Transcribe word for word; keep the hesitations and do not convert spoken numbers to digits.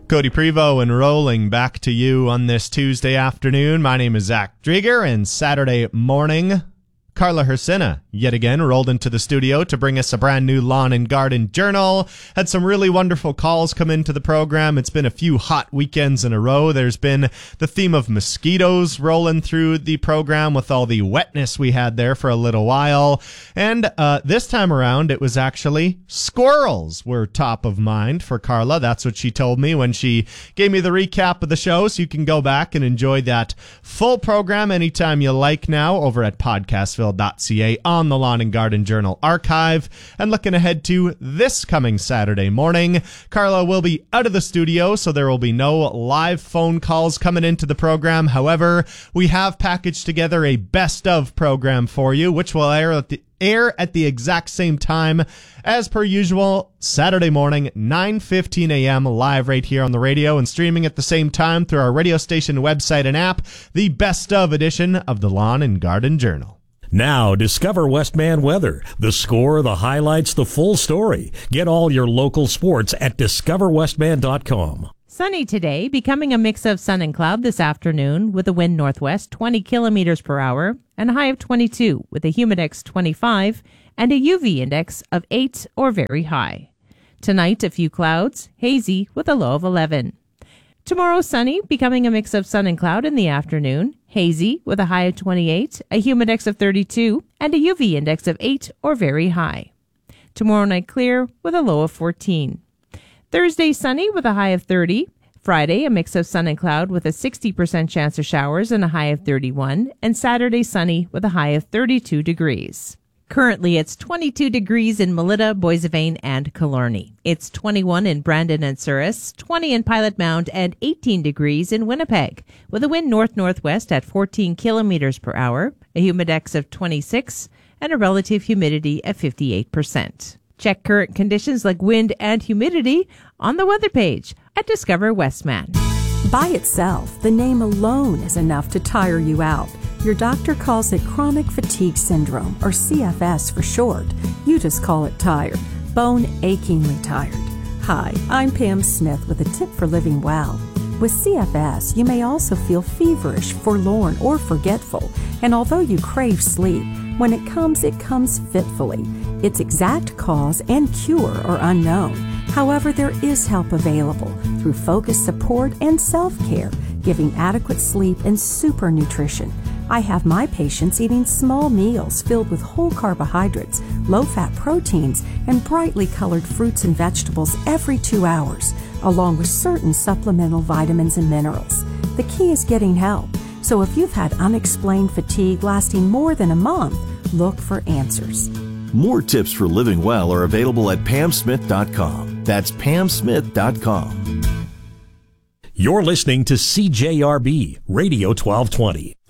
Cody Prevost and rolling back to you on this Tuesday afternoon. My name is Zach Drieger, and Saturday morning, Carla Hersina yet again rolled into the studio to bring us a brand new Lawn and Garden Journal. Had some really wonderful calls come into the program. It's been a few hot weekends in a row. There's been the theme of mosquitoes rolling through the program with all the wetness we had there for a little while. And uh, this time around, it was actually squirrels were top of mind for Carla. That's what she told me when she gave me the recap of the show. So you can go back and enjoy that full program anytime you like now over at podcastville dot c a on the Lawn and Garden Journal archive. And looking ahead to this coming Saturday morning, Carla will be out of the studio, so there will be no live phone calls coming into the program. However, we have packaged together a best of program for you, which will air at the air at the exact same time as per usual, Saturday morning, nine fifteen a.m. live right here on the radio and streaming at the same time through our radio station website and app, the best of edition of the Lawn and Garden Journal. Now, discover Westman weather. The score, the highlights, the full story. Get all your local sports at discover westman dot com. Sunny today, becoming a mix of sun and cloud this afternoon with a wind northwest twenty kilometers per hour and a high of twenty-two with a humidex twenty-five and a U V index of eight or very high. Tonight, a few clouds, hazy with a low of eleven. Tomorrow, sunny, becoming a mix of sun and cloud in the afternoon, hazy with a high of twenty-eight, a humidex of thirty-two, and a U V index of eight or very high. Tomorrow night, clear with a low of fourteen. Thursday, sunny with a high of thirty. Friday, a mix of sun and cloud with a sixty percent chance of showers and a high of thirty-one. And Saturday, sunny with a high of thirty-two degrees. Currently, it's twenty-two degrees in Melita, Boissevain, and Killarney. It's twenty-one in Brandon and Souris, twenty in Pilot Mound, and eighteen degrees in Winnipeg, with a wind north-northwest at fourteen kilometers per hour, a humidex of twenty-six, and a relative humidity of fifty-eight percent. Check current conditions like wind and humidity on the weather page at Discover Westman. By itself, the name alone is enough to tire you out. Your doctor calls it chronic fatigue syndrome, or C F S for short. You just call it tired, bone achingly tired. Hi, I'm Pam Smith with a tip for living well. With C F S, you may also feel feverish, forlorn, or forgetful. And although you crave sleep, when it comes, it comes fitfully. Its exact cause and cure are unknown. However, there is help available through focused support and self-care, giving adequate sleep and super nutrition. I have my patients eating small meals filled with whole carbohydrates, low-fat proteins, and brightly colored fruits and vegetables every two hours, along with certain supplemental vitamins and minerals. The key is getting help. So if you've had unexplained fatigue lasting more than a month, look for answers. More tips for living well are available at pam smith dot com. That's pam smith dot com. You're listening to C J R B Radio twelve twenty.